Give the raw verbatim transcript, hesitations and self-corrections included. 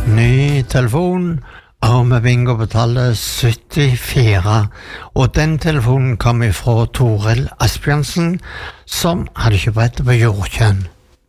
Ny telefon, Arme Bingo på tallet syttifire, og den telefonen kom ifra Toril Asbjørnsen, som hadde ikke brett på jordkjønn.